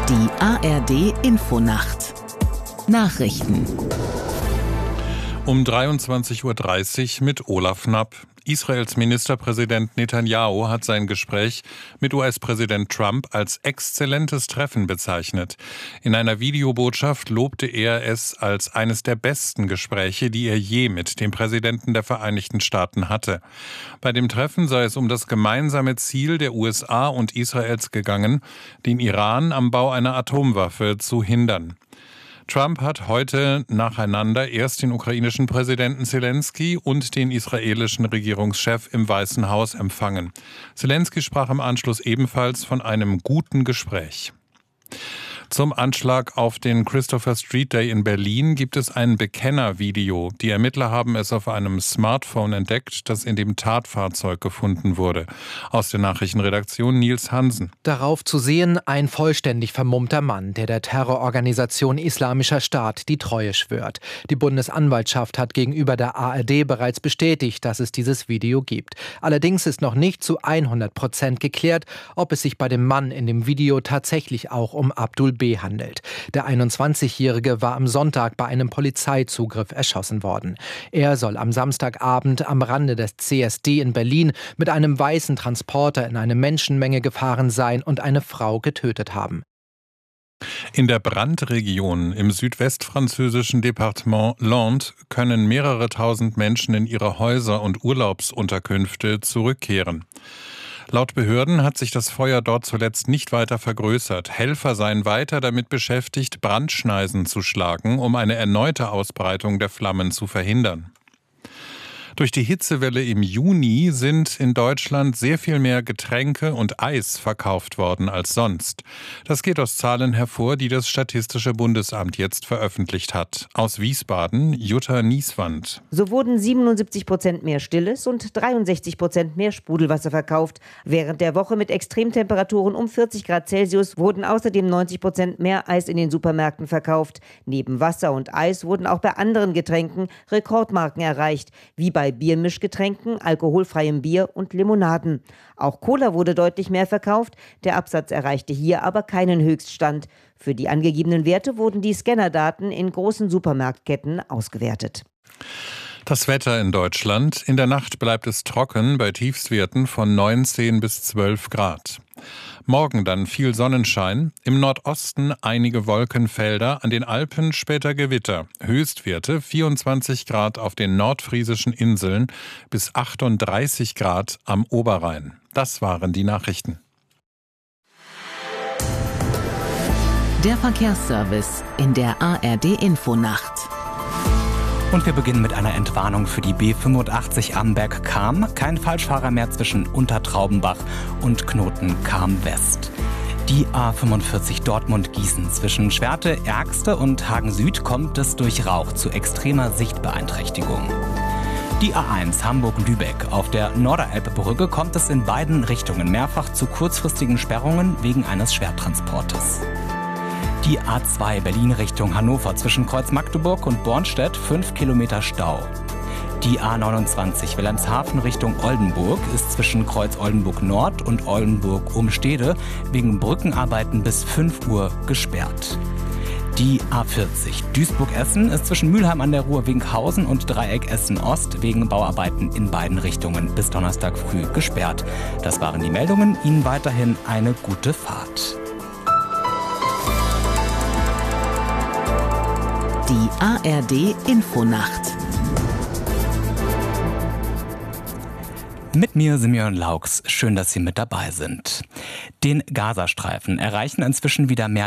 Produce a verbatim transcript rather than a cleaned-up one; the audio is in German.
Die A R D-Infonacht Nachrichten um dreiundzwanzig Uhr dreißig mit Olaf Knapp. Israels Ministerpräsident Netanyahu hat sein Gespräch mit U S-Präsident Trump als exzellentes Treffen bezeichnet. In einer Videobotschaft lobte er es als eines der besten Gespräche, die er je mit dem Präsidenten der Vereinigten Staaten hatte. Bei dem Treffen sei es um das gemeinsame Ziel der U S A und Israels gegangen, den Iran am Bau einer Atomwaffe zu hindern. Trump hat heute nacheinander erst den ukrainischen Präsidenten Zelensky und den israelischen Regierungschef im Weißen Haus empfangen. Zelensky sprach im Anschluss ebenfalls von einem guten Gespräch. Zum Anschlag auf den Christopher Street Day in Berlin gibt es ein Bekennervideo. Die Ermittler haben es auf einem Smartphone entdeckt, das in dem Tatfahrzeug gefunden wurde. Aus der Nachrichtenredaktion Nils Hansen. Darauf zu sehen ein vollständig vermummter Mann, der der Terrororganisation Islamischer Staat die Treue schwört. Die Bundesanwaltschaft hat gegenüber der A R D bereits bestätigt, dass es dieses Video gibt. Allerdings ist noch nicht zu hundert Prozent geklärt, ob es sich bei dem Mann in dem Video tatsächlich auch um Abdul B. handelt. Der einundzwanzigjährige war am Sonntag bei einem Polizeizugriff erschossen worden. Er soll am Samstagabend am Rande des C S D in Berlin mit einem weißen Transporter in eine Menschenmenge gefahren sein und eine Frau getötet haben. In der Brandregion im südwestfranzösischen Departement Landes können mehrere tausend Menschen in ihre Häuser und Urlaubsunterkünfte zurückkehren. Laut Behörden hat sich das Feuer dort zuletzt nicht weiter vergrößert. Helfer seien weiter damit beschäftigt, Brandschneisen zu schlagen, um eine erneute Ausbreitung der Flammen zu verhindern. Durch die Hitzewelle im Juni sind in Deutschland sehr viel mehr Getränke und Eis verkauft worden als sonst. Das geht aus Zahlen hervor, die das Statistische Bundesamt jetzt veröffentlicht hat. Aus Wiesbaden, Jutta Nieswand. So wurden siebenundsiebzig Prozent mehr Stilles und dreiundsechzig Prozent mehr Sprudelwasser verkauft. Während der Woche mit Extremtemperaturen um vierzig Grad Celsius wurden außerdem neunzig Prozent mehr Eis in den Supermärkten verkauft. Neben Wasser und Eis wurden auch bei anderen Getränken Rekordmarken erreicht, wie bei Biermischgetränken, alkoholfreiem Bier und Limonaden. Auch Cola wurde deutlich mehr verkauft, der Absatz erreichte hier aber keinen Höchststand. Für die angegebenen Werte wurden die Scannerdaten in großen Supermarktketten ausgewertet. Das Wetter in Deutschland. In der Nacht bleibt es trocken bei Tiefstwerten von neunzehn bis zwölf Grad. Morgen dann viel Sonnenschein, im Nordosten einige Wolkenfelder, an den Alpen später Gewitter. Höchstwerte vierundzwanzig Grad auf den nordfriesischen Inseln bis achtunddreißig Grad am Oberrhein. Das waren die Nachrichten. Der Verkehrsservice in der A R D-Infonacht. Und wir beginnen mit einer Entwarnung für die B fünfundachtzig Amberg-Cham. Kein Falschfahrer mehr zwischen Untertraubenbach und Knoten-Cham West. Die A fünfundvierzig Dortmund-Gießen zwischen Schwerte, Ergste und Hagen Süd kommt es durch Rauch zu extremer Sichtbeeinträchtigung. Die A eins Hamburg-Lübeck. Auf der Norderelbbrücke kommt es in beiden Richtungen mehrfach zu kurzfristigen Sperrungen wegen eines Schwertransportes. Die A zwei Berlin Richtung Hannover zwischen Kreuz Magdeburg und Bornstedt fünf Kilometer Stau. Die A neunundzwanzig Wilhelmshaven Richtung Oldenburg ist zwischen Kreuz Oldenburg Nord und Oldenburg Umstede wegen Brückenarbeiten bis fünf Uhr gesperrt. Die A vierzig Duisburg-Essen ist zwischen Mülheim an der Ruhr Winkhausen und Dreieck Essen-Ost wegen Bauarbeiten in beiden Richtungen bis Donnerstag früh gesperrt. Das waren die Meldungen. Ihnen weiterhin eine gute Fahrt. Die A R D-Infonacht. Mit mir Simeon Laux. Schön, dass Sie mit dabei sind. Den Gazastreifen erreichen inzwischen wieder mehr